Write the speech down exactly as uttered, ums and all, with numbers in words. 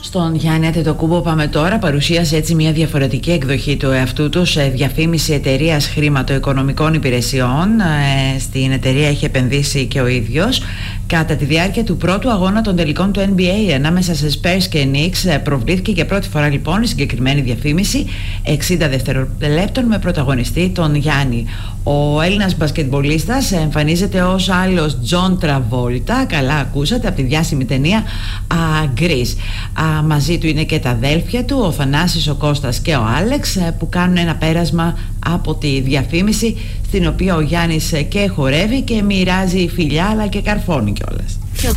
Στον Γιάννη Αντετοκούμπο πάμε τώρα. Παρουσίασε έτσι μια διαφορετική εκδοχή του εαυτού του σε διαφήμιση εταιρείας χρηματοοικονομικών υπηρεσιών. Ε, στην εταιρεία έχει επενδύσει και ο ίδιος. Κατά τη διάρκεια του πρώτου αγώνα των τελικών του N B A ανάμεσα σε Spurs και Knicks προβλήθηκε για πρώτη φορά λοιπόν η συγκεκριμένη διαφήμιση εξήντα δευτερολέπτων με πρωταγωνιστή τον Γιάννη. Ο Έλληνας μπασκετμπολίστας εμφανίζεται ως άλλος John Travolta, καλά ακούσατε, από τη διάσημη ταινία uh, Grease. Uh, μαζί του είναι και τα αδέλφια του, ο Θανάσης, ο Κώστας και ο Άλεξ, που κάνουν ένα πέρασμα από τη διαφήμιση, στην οποία ο Γιάννης και χορεύει και μοιράζει φιλιά αλλά και καρφώνει κιόλας.